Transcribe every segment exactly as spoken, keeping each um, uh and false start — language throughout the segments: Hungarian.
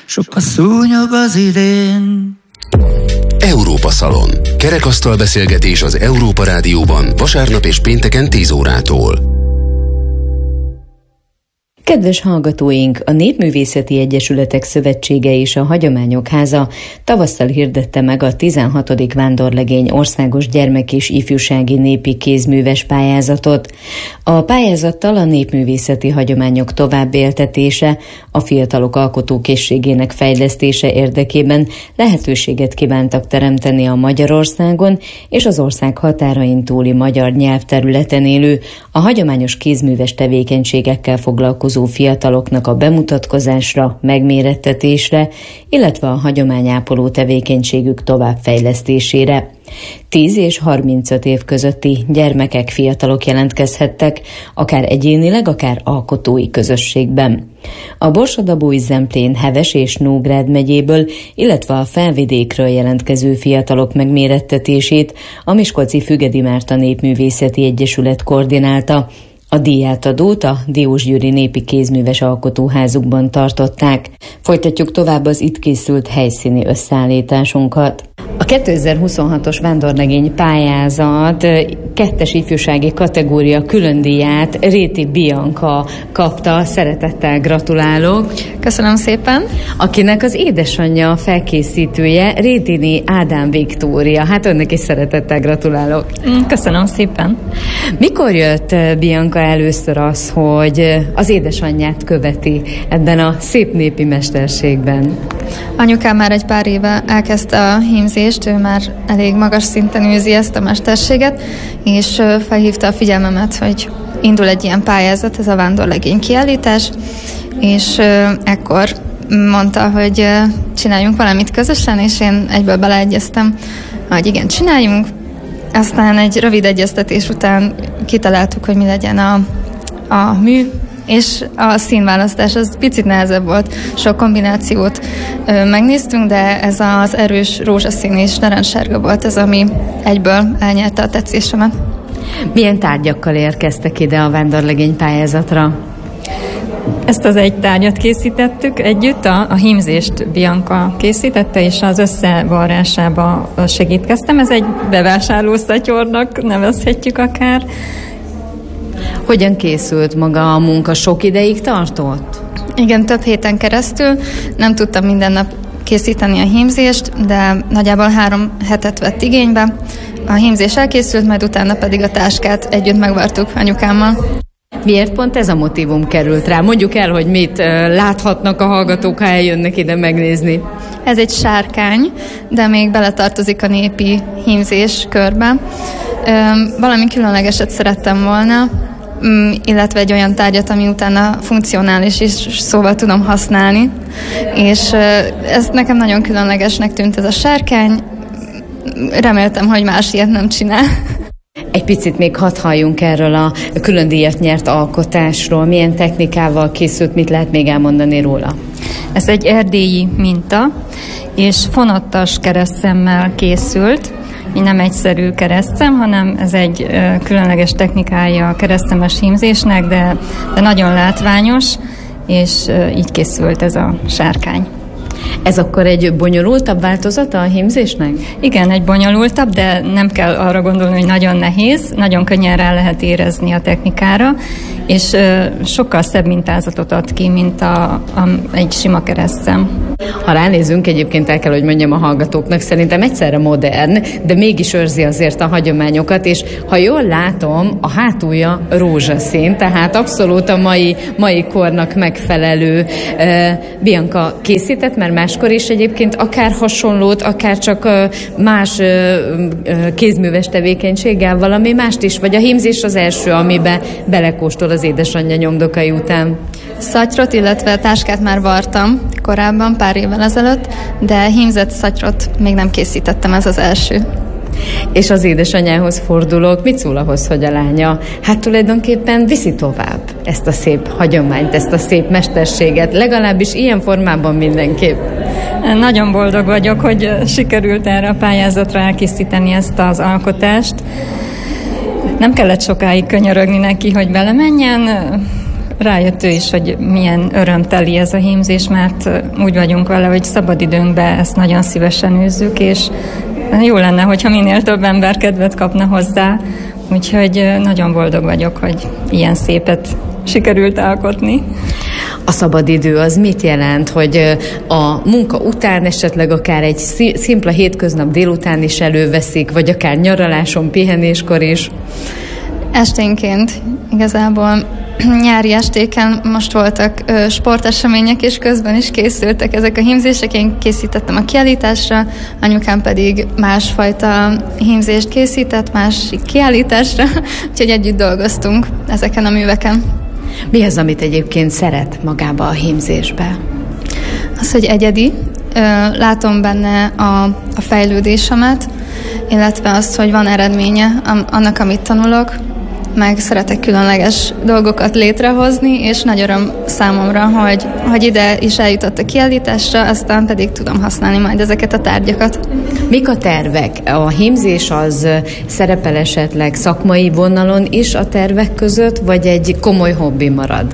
sok a szúnyog az idén. Európa Szalon. Kerekasztal beszélgetés az Európa Rádióban vasárnap és pénteken tíz órától. Kedves hallgatóink, a Népművészeti Egyesületek Szövetsége és a Hagyományok Háza tavasszal hirdette meg a tizenhatodik Vándorlegény országos gyermek- és ifjúsági népi kézműves pályázatot. A pályázattal a népművészeti hagyományok továbbéltetése, a fiatalok alkotókészségének fejlesztése érdekében lehetőséget kívántak teremteni a Magyarországon és az ország határain túli magyar nyelvterületen élő, a hagyományos kézműves tevékenységekkel foglalkozó fiataloknak a bemutatkozásra, megmérettetésre, illetve a hagyományápoló tevékenységük továbbfejlesztésére. tíz és harmincöt év közötti gyermekek, fiatalok jelentkezhettek, akár egyénileg, akár alkotói közösségben. A Borsod-Abaúj, Zemplén, Heves és Nógrád megyéből, illetve a Felvidékről jelentkező fiatalok megmérettetését a Miskolci Fügedi Márta Népművészeti Egyesület koordinálta. A díjátadót a Diósgyőri Népi Kézműves Alkotóházukban tartották. Folytatjuk tovább az itt készült helyszíni összeállításunkat. A kétezer-huszonhatos vándorlegény pályázat kettes ifjúsági kategória külön díját Réti Bianca kapta. Szeretettel gratulálok. Köszönöm szépen. Akinek az édesanyja a felkészítője, Rétini Ádám Viktória. Hát önnek is szeretettel gratulálok. Köszönöm szépen. Mikor jött Bianca először az, hogy az édesanyját követi ebben a szép népi mesterségben? Anyukám már egy pár éve elkezdte a hímzést, ő már elég magas szinten űzi ezt a mesterséget, és felhívta a figyelmemet, hogy indul egy ilyen pályázat, ez a vándorlegény kiállítás, és ekkor mondta, hogy csináljunk valamit közösen, és én egyből beleegyeztem, hogy igen, csináljunk. Aztán egy rövid egyeztetés után kitaláltuk, hogy mi legyen a, a mű, és a színválasztás az picit nehezebb volt. Sok kombinációt ö, megnéztünk, de ez az erős rózsaszín és narancssárga volt az, ami egyből elnyerte a tetszésemet. Milyen tárgyakkal érkeztek ide a vándorlegény pályázatra? Ezt az egy tárgyat készítettük együtt, a, a hímzést Bianca készítette, és az összevarrásába segítkeztem. Ez egy bevásárlószatyornak nevezhetjük akár. Hogyan készült maga a munka? Sok ideig tartott? Igen, több héten keresztül. Nem tudtam minden nap készíteni a hímzést, de nagyjából három hetet vett igénybe. A hímzés elkészült, majd utána pedig a táskát együtt megvartuk anyukámmal. Miért pont ez a motívum került rá? Mondjuk el, hogy mit láthatnak a hallgatók, ha eljönnek ide megnézni. Ez egy sárkány, de még beletartozik a népi hímzés körbe. Valami különlegeset szerettem volna, illetve egy olyan tárgyat, ami utána funkcionális is, szóval tudom használni. És ez nekem nagyon különlegesnek tűnt ez a sárkány. Reméltem, hogy más ilyet nem csinál. Egy picit még hadd halljunk erről a külön díjat nyert alkotásról. Milyen technikával készült, mit lehet még elmondani róla? Ez egy erdélyi minta, és fonottas keresztszemmel készült. Nem egyszerű keresztszem, hanem ez egy különleges technikája a keresztszemes hímzésnek, de, de nagyon látványos, és így készült ez a sárkány. Ez akkor egy bonyolultabb változata a hímzésnek? Igen, egy bonyolultabb, de nem kell arra gondolni, hogy nagyon nehéz, nagyon könnyen rá lehet érezni a technikára, és sokkal szebb mintázatot ad ki, mint a, a, egy sima keresztszem. Ha ránézünk, egyébként el kell, hogy mondjam a hallgatóknak, szerintem egyszerre modern, de mégis őrzi azért a hagyományokat, és ha jól látom, a hátulja rózsaszín, tehát abszolút a mai, mai kornak megfelelő. Bianca készített már máskor is egyébként akár hasonlót, akár csak más kézműves tevékenységgel valami mást is, vagy a hímzés az első, amiben belekóstol az édesanyja nyomdokai után? Szatyrot, illetve táskát már vartam korábban, pár évvel ezelőtt, de hímzett szatyrot még nem készítettem, ez az első. És az édesanyjához fordulok, mit szól ahhoz, hogy a lánya hát tulajdonképpen viszi tovább ezt a szép hagyományt, ezt a szép mesterséget, legalábbis ilyen formában mindenképp? Nagyon boldog vagyok, hogy sikerült erre a pályázatra elkészíteni ezt az alkotást. Nem kellett sokáig könyörögni neki, hogy belemenjen. rájött ő is, hogy milyen örömteli ez a hímzés, mert úgy vagyunk vele, hogy szabadidőnkben ezt nagyon szívesen űzzük, és jó lenne, hogyha minél több ember kedvet kapna hozzá, úgyhogy nagyon boldog vagyok, hogy ilyen szépet sikerült alkotni. A szabadidő az mit jelent, hogy a munka után esetleg akár egy szimpla hétköznap délután is előveszik, vagy akár nyaraláson, pihenéskor is? Esténként igazából nyári estéken most voltak ö, sportesemények, és közben is készültek ezek a hímzések. Én készítettem a kiállításra, anyukám pedig másfajta hímzést készített, másik kiállításra, úgyhogy együtt dolgoztunk ezeken a műveken. Mi az, amit egyébként szeret magába a hímzésbe? Az, hogy egyedi, ö, látom benne a, a fejlődésemet, illetve azt, hogy van eredménye annak, amit tanulok, meg szeretek különleges dolgokat létrehozni, és nagy öröm számomra, hogy, hogy ide is eljutott a kiállításra, aztán pedig tudom használni majd ezeket a tárgyakat. Mik a tervek? A hímzés az szerepel esetleg szakmai vonalon is a tervek között, vagy egy komoly hobbi marad?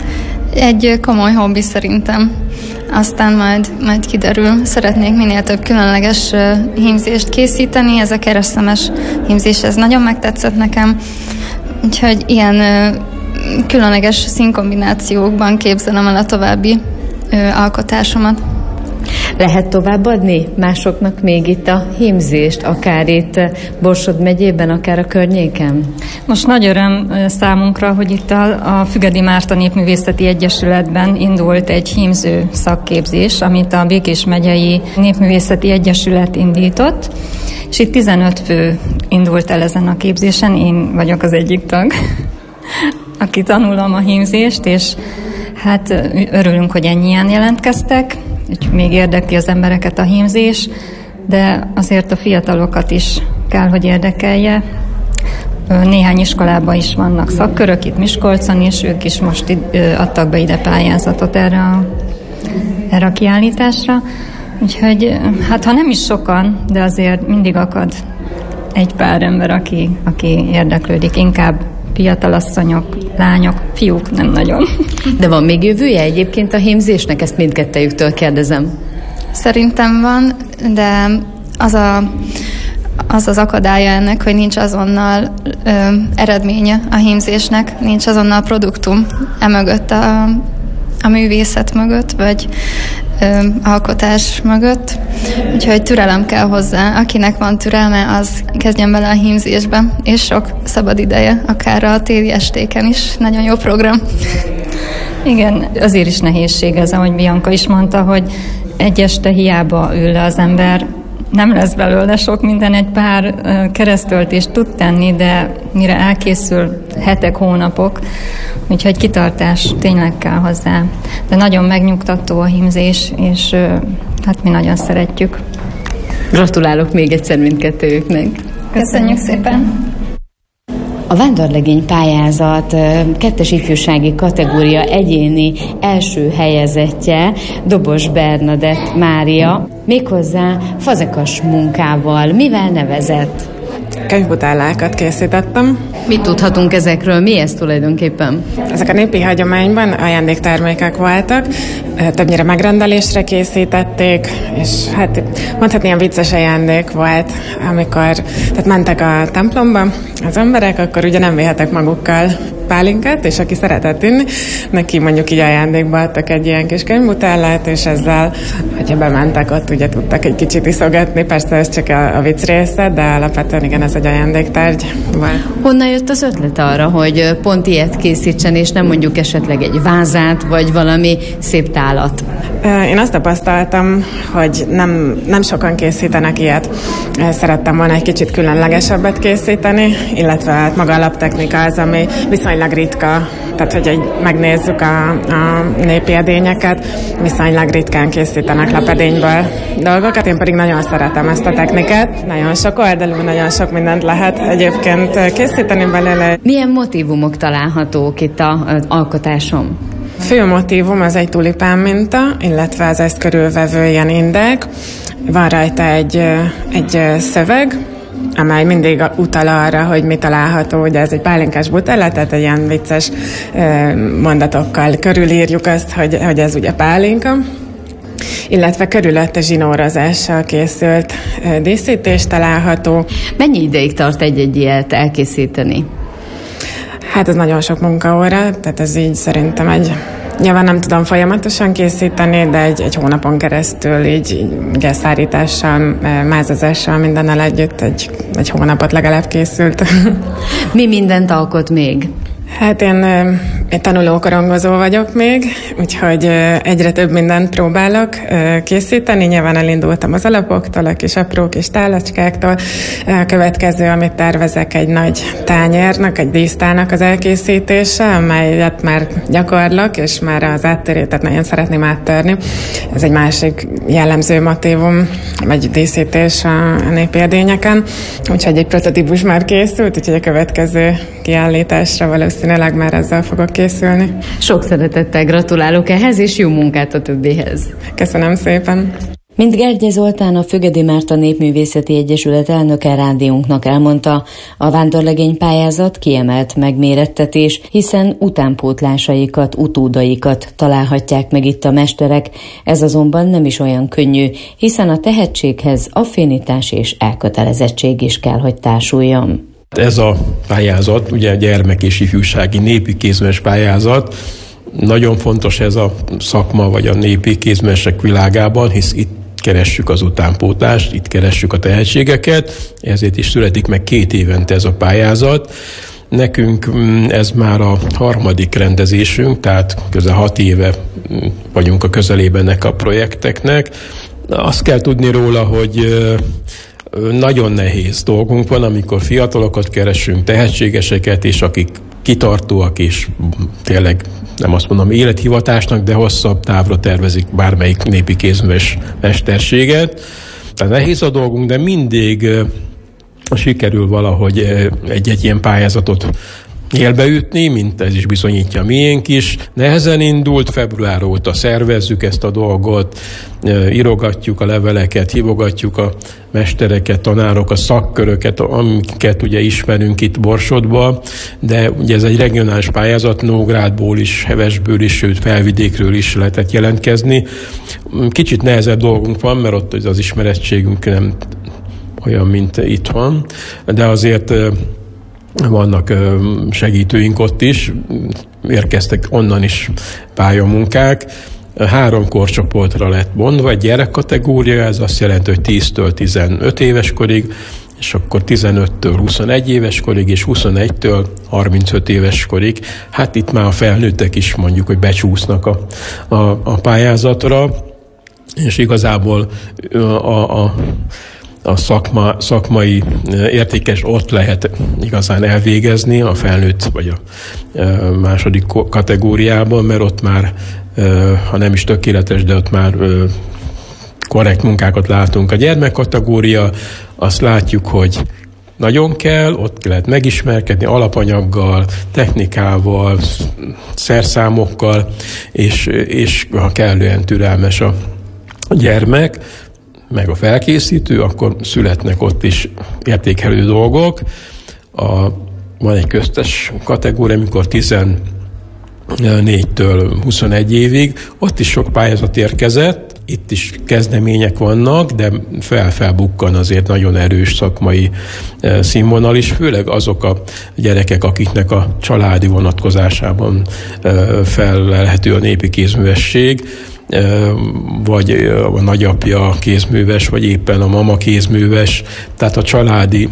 Egy komoly hobbi szerintem. Aztán majd, majd kiderül. Szeretnék minél több különleges hímzést készíteni. Ez a keresztemes hímzés, ez nagyon megtetszett nekem. Úgyhogy ilyen ö, különleges színkombinációkban képzelem el a további ö, alkotásomat. Lehet továbbadni másoknak még itt a hímzést, akár itt Borsod megyében, akár a környéken? Most nagy öröm számunkra, hogy itt a, a Fügedi Márta Népművészeti Egyesületben indult egy hímző szakképzés, amit a Békés megyei Népművészeti Egyesület indított, és itt tizenöt fő indult el ezen a képzésen, én vagyok az egyik tag, aki tanulom a hímzést, és hát örülünk, hogy ennyien jelentkeztek, úgyhogy még érdekli az embereket a hímzés, de azért a fiatalokat is kell, hogy érdekelje. Néhány iskolában is vannak szakkörök, itt Miskolcon is, ők is most adtak be ide pályázatot erre a, erre a kiállításra. Úgyhogy hát ha nem is sokan, de azért mindig akad egy pár ember, aki, aki érdeklődik, inkább fiatalasszonyok, lányok, fiúk nem nagyon. De van még jövője egyébként a hímzésnek? Ezt mindkettejüktől kérdezem. Szerintem van, de az a, az, az akadálya ennek, hogy nincs azonnal ö, eredménye a hímzésnek, nincs azonnal produktum emögött a, a művészet mögött, vagy ö, alkotás mögött. Úgyhogy türelem kell hozzá. Akinek van türelme, az kezdjen bele a hímzésbe, és sok szabad ideje, akár a téli estéken is. Nagyon jó program. Igen, azért is nehézség ez, ahogy Bianca is mondta, hogy egy este hiába ül le az ember, nem lesz belőle sok minden, egy pár keresztöltést tud tenni, de mire elkészül hetek, hónapok, úgyhogy kitartás tényleg kell hozzá. De nagyon megnyugtató a hímzés, és hát mi nagyon szeretjük. Gratulálok még egyszer mindkettőjüknek. Köszönjük szépen! A vándorlegény pályázat kettes ifjúsági kategória egyéni első helyezettje Dobos Bernadett Mária, méghozzá fazekas munkával. Mivel nevezett? Könyvbutállákat készítettem. Mit tudhatunk ezekről? Mi ez tulajdonképpen? Ezek a népi hagyományban ajándéktermékek voltak, többnyire megrendelésre készítették, és hát mondhatni ilyen vicces ajándék volt, amikor tehát mentek a templomba az emberek, akkor ugye nem vihetek magukkal pálinkát, és aki szeretett inni, neki mondjuk így ajándékba adtak egy ilyen kis könyvbutállát, és ezzel, hogyha bementek, ott ugye tudtak egy kicsit iszogatni, persze ez csak a, a vicc része, de alapvetően igen, ez egy ajándéktárgy volt. Honnan jött az ötlet arra, hogy pont ilyet készítsen, és nem mondjuk esetleg egy vázát, vagy valami szép tálat? Én azt tapasztaltam, hogy nem, nem sokan készítenek ilyet. Szerettem volna egy kicsit különlegesebbet készíteni, illetve hát maga a laptechnika az, ami viszonylag ritka, tehát hogy egy, megnézzük a, a népi edényeket, viszonylag ritkán készítenek lapedényből dolgokat, én pedig nagyon szeretem ezt a technikát. Nagyon sok oldalú, nagyon sok mindent lehet egyébként készíteni belőle. Milyen motívumok találhatók itt az alkotásom? Fő motívum az egy tulipán minta, illetve az ezt körülvevő ilyen indek. Van rajta egy, egy szöveg, amely mindig utal arra, hogy mi található. Ugye ez egy pálinkás butella, tehát egy ilyen vicces mondatokkal körülírjuk azt, hogy, hogy ez ugye pálinka. Illetve körülötte zsinórozással készült díszítés található. Mennyi ideig tart egy-egy ilyet elkészíteni? Hát ez nagyon sok munkaóra, tehát ez így szerintem egy, nyilván nem tudom folyamatosan készíteni, de egy, egy hónapon keresztül így ugye szárítással, mázazással, mindennel együtt egy, egy hónapot legalább készült. Mi mindent alkot még? Hát én egy tanulókorongozó vagyok még, úgyhogy egyre több mindent próbálok készíteni. Nyilván elindultam az alapoktól, a kis apró kis tálacskáktól. A következő, amit tervezek, egy nagy tányérnak, egy dísztának az elkészítése, amelyet már gyakorlok, és már az áttérétet nagyon szeretném áttörni. Ez egy másik jellemző motívum, vagy díszítés a népi edényeken. Úgyhogy egy prototípus már készült, úgyhogy a következő kiállításra valószínűleg már ezzel fogok készülni. Sok szeretettel gratulálok ehhez, és jó munkát a többihez. Köszönöm szépen! Mint Gergye Zoltán, a Fügedi Márta Népművészeti Egyesület elnöke rádiónknak elmondta, a vándorlegény pályázat kiemelt megmérettetés, hiszen utánpótlásaikat, utódaikat találhatják meg itt a mesterek. Ez azonban nem is olyan könnyű, hiszen a tehetséghez affinitás és elkötelezettség is kell, hogy társuljon. Ez a pályázat, ugye a gyermek és ifjúsági népi kézműves pályázat, nagyon fontos ez a szakma, vagy a népi kézművesek világában, hisz itt keressük az utánpótlást, itt keressük a tehetségeket, ezért is születik meg két évente ez a pályázat. Nekünk ez már a harmadik rendezésünk, tehát közel hat éve vagyunk a közelében ennek a projekteknek. Azt kell tudni róla, hogy nagyon nehéz dolgunk van, amikor fiatalokat keresünk, tehetségeseket, és akik kitartóak, és tényleg nem azt mondom élethivatásnak, de hosszabb távra tervezik bármelyik népi kézműves mesterséget. Tehát nehéz a dolgunk, de mindig sikerül valahogy egy-egy ilyen pályázatot élbeütni, mint ez is bizonyítja a miénk is. Nehezen indult, február óta szervezzük ezt a dolgot, írogatjuk a leveleket, hívogatjuk a mestereket, tanárok, a szakköröket, amiket ugye ismerünk itt Borsodba, de ugye ez egy regionális pályázat, Nógrádból is, Hevesből is, sőt Felvidékről is lehetett jelentkezni. Kicsit nehezebb dolgunk van, mert ott az ismerettségünk nem olyan, mint itthon, de azért vannak segítőink ott is, érkeztek onnan is pályamunkák. Három korcsoportra lett mondva, egy gyerekkategória, ez azt jelenti, hogy tíztől tizenöt éves korig, és akkor tizenöttől huszonegy éves korig, és huszonegytől harmincöt éves korig. Hát itt már a felnőttek is mondjuk, hogy becsúsznak a, a, a pályázatra, és igazából a, a a szakma, szakmai értékes ott lehet igazán elvégezni a felnőtt vagy a második kategóriában, mert ott már, ha nem is tökéletes, de ott már korrekt munkákat látunk. A gyermek kategória, azt látjuk, hogy nagyon kell, ott lehet megismerkedni alapanyaggal, technikával, szerszámokkal, és, és ha kellően türelmes a gyermek, meg a felkészítő, akkor születnek ott is értékelő dolgok. A, van egy köztes kategória, amikor tizennégytől huszonegy évig, ott is sok pályázat érkezett, itt is kezdemények vannak, de fel-felbukkan azért nagyon erős szakmai színvonal is, főleg azok a gyerekek, akiknek a családi vonatkozásában fellelhető a népi kézművesség, vagy a nagyapja kézműves, vagy éppen a mama kézműves, tehát a családi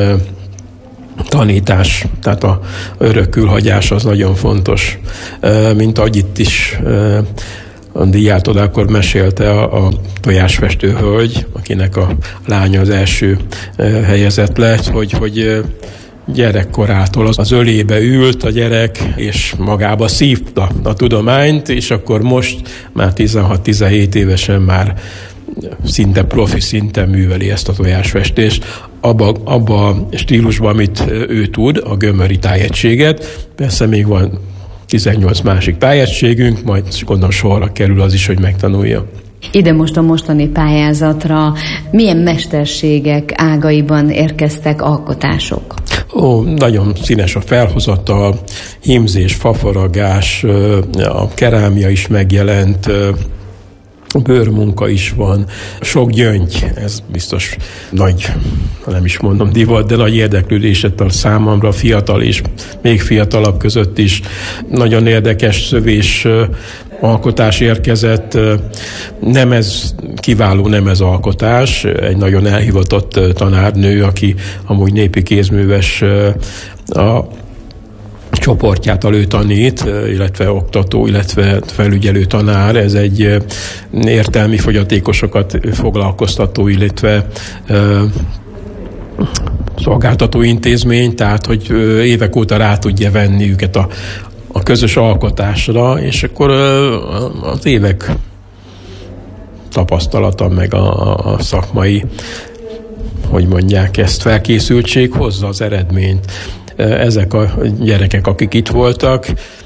tanítás, tehát a örökkülhagyás az nagyon fontos. Mint ahogy itt is a díjátod akkor mesélte a, a tojásfestő hölgy, akinek a lánya az első helyezett lett, hogy, hogy gyerekkorától az ölébe ült a gyerek, és magába szívta a tudományt, és akkor most már tizenhat-tizenhét évesen már szinte profi szinten műveli ezt a tojásfestést. Abba, abba a stílusban, amit ő tud, a gömöri tájegységet. Persze még van tizennyolc másik tájegységünk, majd gondolom sorra kerül az is, hogy megtanulja. Ide most a mostani pályázatra milyen mesterségek ágaiban érkeztek alkotások? Ó, nagyon színes a felhozatal, hímzés, fafaragás, a kerámia is megjelent, bőrmunka is van, sok gyöngy, ez biztos nagy, nem is mondom divat, de nagy érdeklődéset a számomra, fiatal és még fiatalabb között is. Nagyon érdekes szövés alkotás érkezett, nem ez kiváló, nem ez alkotás, egy nagyon elhivatott tanárnő, aki amúgy népi kézműves, a csoportját ő tanít, illetve oktató, illetve felügyelő tanár. Ez egy értelmi fogyatékosokat foglalkoztató, illetve szolgáltató intézmény, tehát hogy évek óta rá tudja venni őket a, a közös alkotásra, és akkor az évek tapasztalata, meg a, a szakmai, hogy mondják ezt, felkészültség hozza az eredményt. Ezek a gyerekek, akik itt voltak,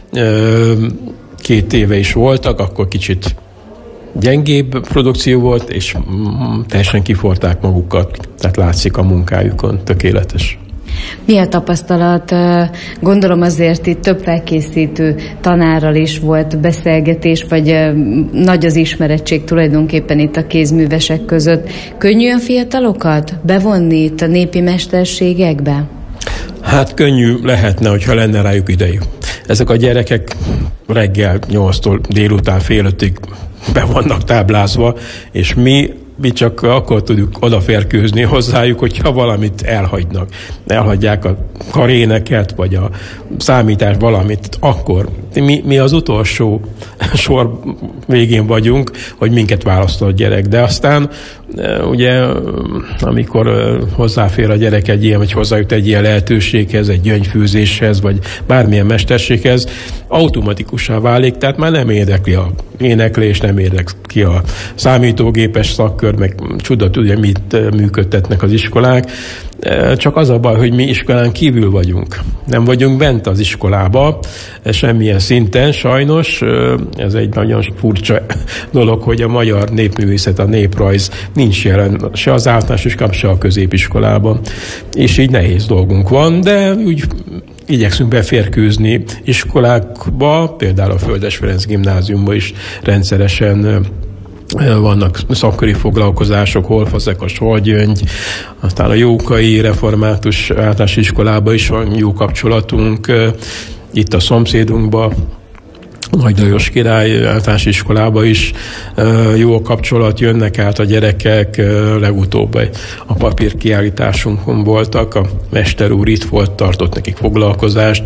két éve is voltak, akkor kicsit gyengébb produkció volt, és teljesen kiforták magukat, tehát látszik a munkájukon, tökéletes. Mi a tapasztalat? Gondolom azért itt több felkészítő tanárral is volt beszélgetés, vagy nagy az ismerettség tulajdonképpen itt a kézművesek között. Könnyű a fiatalokat bevonni itt a népi mesterségekbe? Hát könnyű lehetne, hogyha lenne rájuk idejük. Ezek a gyerekek reggel nyolctól délután fél ötig be vannak táblázva, és mi, mi csak akkor tudjuk odaférkőzni hozzájuk, hogyha valamit elhagynak. Elhagyják a karéneket, vagy a számítás valamit, akkor. Mi, mi az utolsó sor végén vagyunk, hogy minket választod a gyerek. De aztán ugye, amikor hozzáfér a gyerek egy ilyen, vagy hozzájut egy ilyen lehetőséghez, egy gyöngyfűzéshez, vagy bármilyen mesterséghez, automatikussá válik, tehát már nem érdekli a éneklés, nem érdekli a számítógépes szakkör, meg csuda tudja, mit működtetnek az iskolák. Csak az a baj, hogy mi iskolán kívül vagyunk. Nem vagyunk bent az iskolába, semmilyen szinten, sajnos. Ez egy nagyon furcsa dolog, hogy a magyar népművészet, a néprajz nincs jelen se az általános iskolában, se a középiskolában. És így nehéz dolgunk van, de úgy igyekszünk beférkőzni iskolákba, például a Földes Ferenc gimnáziumban is rendszeresen vannak szakköri foglalkozások, hol fazekas, hol gyöngy, aztán a Jókai Református Általános Iskolában is van jó kapcsolatunk, itt a szomszédunkban, Nagy Lajos Király Általános Iskolába is jó kapcsolat, jönnek át a gyerekek, legutóbb a papírkiállításunkon voltak, a mester úr itt volt, tartott nekik foglalkozást,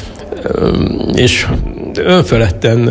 és önfeledten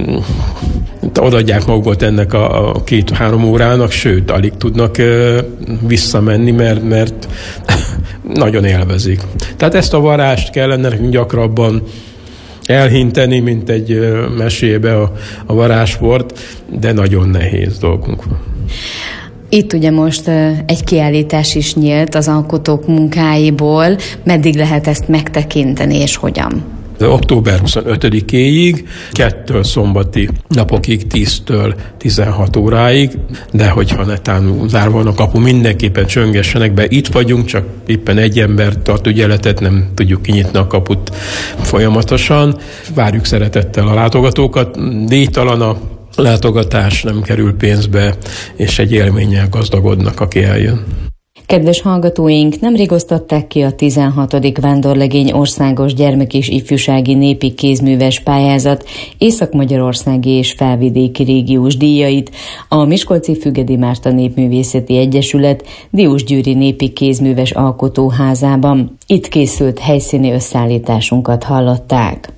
odaadják magukat ennek a két-három órának, sőt, alig tudnak visszamenni, mert, mert nagyon élvezik. Tehát ezt a varást kellene nekünk gyakrabban elhinteni, mint egy mesébe a, a varázsport, de nagyon nehéz dolgunk van. Itt ugye most egy kiállítás is nyílt az alkotók munkáiból. Meddig lehet ezt megtekinteni, és hogyan? október huszonötödikéig, kettől szombati napokig, tíztől tizenhat óráig, de hogyha netán zárva van a kapu, mindenképpen csöngessenek be. Itt vagyunk, csak éppen egy ember tart ügyeletet, nem tudjuk kinyitni a kaput folyamatosan. Várjuk szeretettel a látogatókat. Díjtalan a látogatás, nem kerül pénzbe, és egy élménnyel gazdagodnak, aki eljön. Kedves hallgatóink, nemrég osztották ki a tizenhatodik Vándorlegény Országos Gyermek- és Ifjúsági Népi Kézműves Pályázat észak-magyarországi és felvidéki régiós díjait a Miskolci Fügedi Márta Népművészeti Egyesület Diósgyőri Népi Kézműves Alkotóházában. Itt készült helyszíni összeállításunkat hallották.